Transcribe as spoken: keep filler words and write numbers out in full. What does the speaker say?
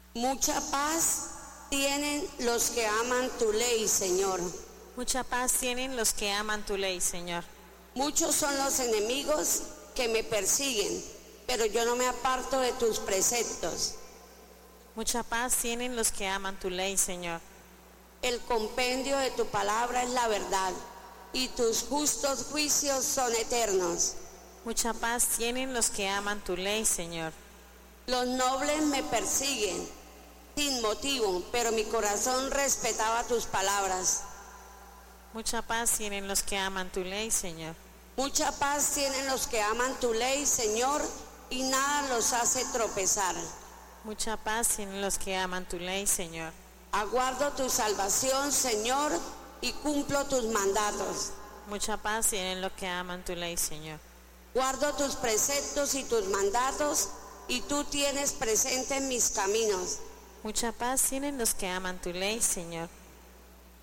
Mucha paz tienen los que aman tu ley, Señor. Mucha paz tienen los que aman tu ley, Señor. Muchos son los enemigos que me persiguen, pero yo no me aparto de tus preceptos. Mucha paz tienen los que aman tu ley, Señor. El compendio de tu palabra es la verdad, y tus justos juicios son eternos. Mucha paz tienen los que aman tu ley, Señor. Los nobles me persiguen sin motivo, pero mi corazón respetaba tus palabras. Mucha paz tienen los que aman tu ley, Señor. Mucha paz tienen los que aman tu ley, Señor, y nada los hace tropezar. Mucha paz tienen los que aman tu ley, Señor. Aguardo tu salvación, Señor, y cumplo tus mandatos. Mucha paz tienen los que aman tu ley, Señor. Guardo tus preceptos y tus mandatos, y tú tienes presente mis caminos. Mucha paz tienen los que aman tu ley, Señor.